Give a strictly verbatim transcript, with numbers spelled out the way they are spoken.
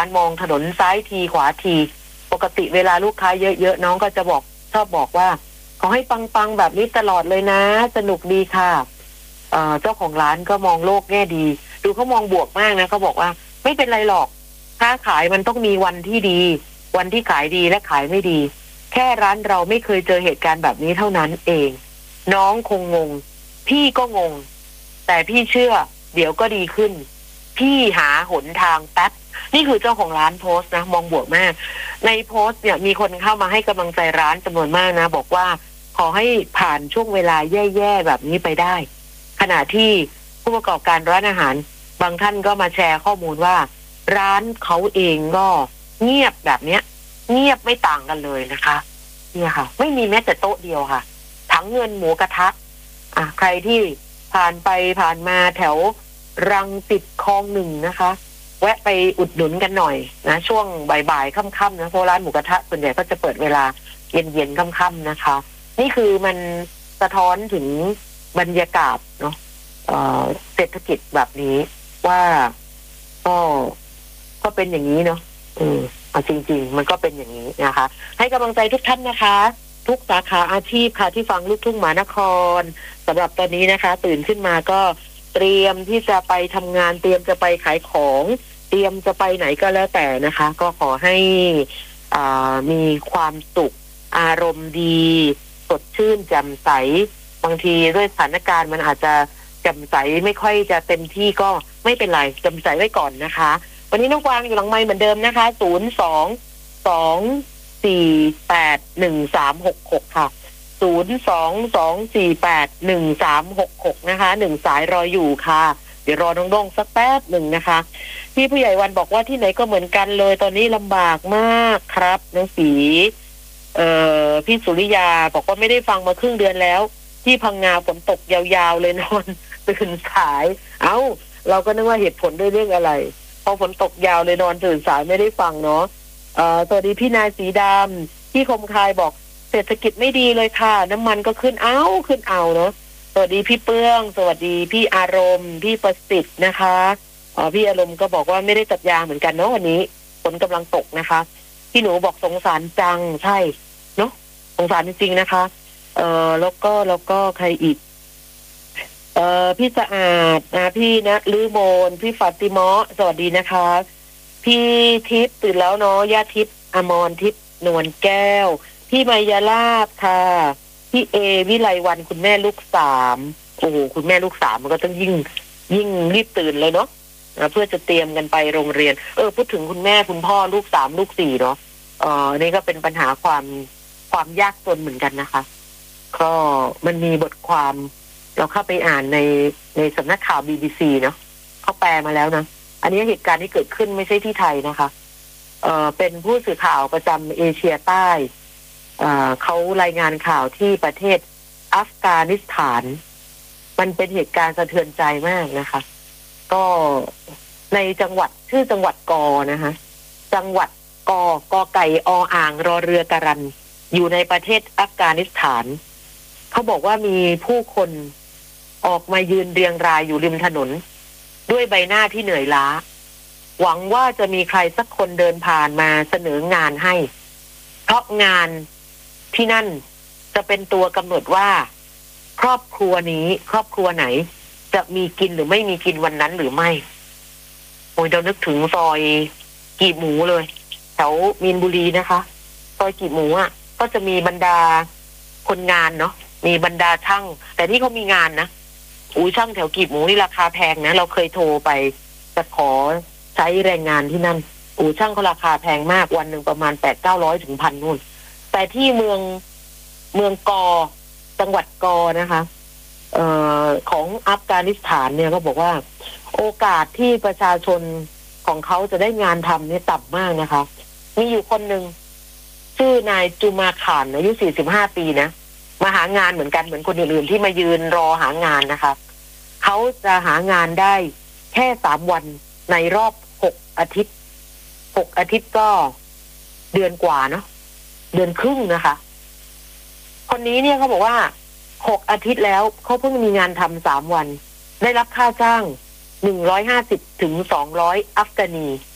านมองถนนซ้ายทีขวาทีปกติเวลาลูกค้าเยอะๆน้องก็จะบอกชอบบอกว่าขอให้ปังๆแบบนี้ตลอดเลยนะสนุกดีค่ะเอ่อเจ้าของร้านก็มองโลกแง่ดีดูเขามองบวกมากนะเขาบอกว่าไม่เป็นไรหรอกค้าขายมันต้องมีวันที่ดีวันที่ขายดีและขายไม่ดีแค่ร้านเราไม่เคยเจอเหตุการณ์แบบนี้เท่านั้นเองน้องคงงงพี่ก็งงแต่พี่เชื่อเดี๋ยวก็ดีขึ้นพี่หาหนทางแป๊บนี่คือเจ้าของร้านโพสต์นะมองบวกมากในโพสต์เนี่ยมีคนเข้ามาให้กำลังใจร้านจำนวนมากนะบอกว่าขอให้ผ่านช่วงเวลาแย่ๆแบบนี้ไปได้ขณะที่ผู้ประกอบการร้านอาหารบางท่านก็มาแชร์ข้อมูลว่าร้านเขาเองก็เงียบแบบเนี้ยเงียบไม่ต่างกันเลยนะคะเนี่ยค่ะไม่มีแม้แต่โต๊ะเดียวค่ะถังเงินหมูกระทะอ่ะใครที่ผ่านไปผ่านมาแถวรังสิตคลองหนึ่งนะคะแวะไปอุดหนุนกันหน่อยนะช่วงบ่ายๆค่ำๆนะเพราะร้านหมูกระทะส่วนใหญ่ก็จะเปิดเวลาเย็นๆค่ำๆนะคะนี่คือมันสะท้อนถึงบรรยากาศเนาะเศรษฐกิจแบบนี้ว่าก็ก็เป็นอย่างนี้เนาะอืมเอาจริงๆมันก็เป็นอย่างนี้นะคะให้กำลังใจทุกท่านนะคะทุกสาขาอาชีพค่ะที่ฟังลูกทุ่งมหานครสำหรับตอนนี้นะคะตื่นขึ้นมาก็เตรียมที่จะไปทำงานเตรียมจะไปขายของเตรียมจะไปไหนก็แล้วแต่นะคะก็ขอให้อ่ามีความสุขอารมณ์ดีสดชื่นแจ่มใสบางทีด้วยสถานการณ์มันอาจจะแจ่มใสไม่ค่อยจะเต็มที่ก็ไม่เป็นไรแจ่มใสไว้ก่อนนะคะวันนี้น้องกวางอยู่หลังไมค์เหมือนเดิมนะคะศูนย์ สอง สอง สี่ แปด หนึ่ง สาม หก หกค่ะศูนย์ สอง สอง สี่ แปด หนึ่ง สาม หก หกนะคะหนึ่งสายรออยู่ค่ะเดี๋ยวรอน้องดงสักแป๊บหนึ่งนะคะพี่ผู้ใหญ่วันบอกว่าที่ไหนก็เหมือนกันเลยตอนนี้ลำบากมากครับน้องสีเอ่อพี่สุริยาบอกว่าไม่ได้ฟังมาครึ่งเดือนแล้วที่พังงาฝนตกยาวๆเลยนอนตื่นสายเอ้าเราก็นึกว่าเหตุผลด้วยเรื่องอะไรพอฝนตกยาวเลยนอนตื่นสายไม่ได้ฟังเนาะเอ่อสวัสดีพี่นายสีดำพี่คมคายบอกเศรษฐกิจไม่ดีเลยค่ะน้ำมันก็ขึ้นเอาขึ้นเอาเนาะสวัสดีพี่เปื้องสวัสดีพี่อารมณ์พี่ประสิทธิ์นะคะอ๋อพี่อารมณ์ก็บอกว่าไม่ได้ตัดยางเหมือนกันเนาะวันนี้ฝนกำลังตกนะคะพี่หนูบอกสงสารจังใช่เนาะสงสารจริงๆนะคะเอ่อแล้วก็แล้วก็ใครอีกเอ่อพี่สะอาดนะพี่นะลือโมนพี่ฟาติมะสวัสดีนะคะพี่ทิพย์ตื่นแล้วเนาะย่าทิพย์อมรทิพย์นวลแก้วพี่มายาลาภค่ะพี่เอวิไลวันคุณแม่ลูกสามโอ้โหคุณแม่ลูกสามมันก็ต้องยิ่งยิ่งรีบตื่นเลยเนาะเพื่อจะเตรียมกันไปโรงเรียนเออพูดถึงคุณแม่คุณพ่อลูกสามลูกสี่เนาะเออนี่ก็เป็นปัญหาความความยากจนเหมือนกันนะคะก็มันมีบทความเราเข้าไปอ่านในในสำนักข่าว บี บี ซี เนาะเขาแปลมาแล้วนะอันนี้เหตุการณ์ที่เกิดขึ้นไม่ใช่ที่ไทยนะคะเอ่อเป็นผู้สื่อข่าวประจำเอเชียใต้เอ่อเขารายงานข่าวที่ประเทศอัฟกานิสถานมันเป็นเหตุการณ์สะเทือนใจมากนะคะก็ในจังหวัดชื่อจังหวัดกอนะคะจังหวัดกอกอไก่ออ่างรอเรือการันอยู่ในประเทศอัฟกานิสถานเขาบอกว่ามีผู้คนออกมายืนเรียงรายอยู่ริมถนนด้วยใบหน้าที่เหนื่อยล้าหวังว่าจะมีใครสักคนเดินผ่านมาเสนองานให้เพราะงานที่นั่นจะเป็นตัวกำหนดว่าครอบครัวนี้ครอบครัวไหนจะมีกินหรือไม่มีกินวันนั้นหรือไม่โอ้ยเรานึกถึงซอยกีบหมูเลยแถวมีนบุรีนะคะซอยกีบหมูอ่ะก็จะมีบรรดาคนงานเนาะมีบรรดาช่างแต่นี่เขามีงานนะอุ้ยช่างแถวกีบหมูนี่ราคาแพงนะเราเคยโทรไปจะขอใช้แรงงานที่นั่นอู้ช่างเขาราคาแพงมากวันหนึ่งประมาณแปดเก้าร้อยถึงพันนู่นแต่ที่เมืองเมืองกอจังหวัดกอนะคะเอ่อของอัฟกานิสถานเนี่ยก็บอกว่าโอกาสที่ประชาชนของเขาจะได้งานทำเนี่ยต่ำมากนะคะมีอยู่คนหนึ่งชื่อนายจูมาขานอายุสี่สิบห้าปีนะมาหางานเหมือนกันเหมือนคนอื่นๆที่มายืนรอหางานนะคะเขาจะหางานได้แค่สามวันในรอบหกอาทิตย์หกอาทิตย์ก็เดือนกว่าเนาะเดือนครึ่งนะคะคนนี้เนี่ยเขาบอกว่าหกอาทิตย์แล้วเขาเพิ่งมีงานทำสามวันได้รับค่าจ้างหนึ่งร้อยห้าสิบถึงสองร้อยอัฟกานี